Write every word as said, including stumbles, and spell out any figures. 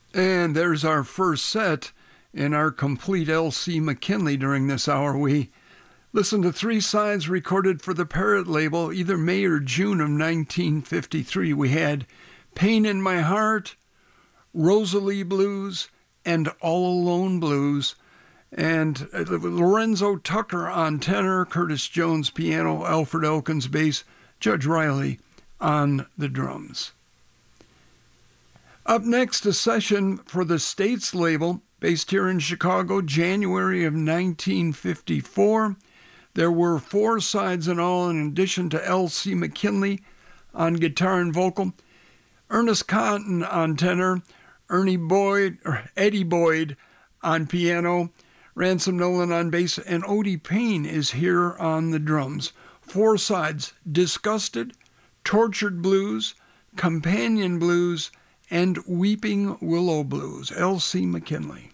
And there's our first set in our complete L C McKinley during this hour. We listened to three sides recorded for the Parrot label, either May or June of nineteen fifty-three. We had Pain in My Heart, Rosalie Blues, and All Alone Blues. And Lorenzo Tucker on tenor, Curtis Jones piano, Alfred Elkins bass, Judge Riley on the drums. Up next, a session for the States label, based here in Chicago, January of nineteen fifty-four. There were four sides in all, in addition to L C McKinley on guitar and vocal, Ernest Cotton on tenor, Ernie Boyd, or Eddie Boyd on piano, Ransom Nolan on bass, and Odie Payne is here on the drums. Four sides: Disgusted, Tortured Blues, Companion Blues, and Weeping Willow Blues. L C McKinley.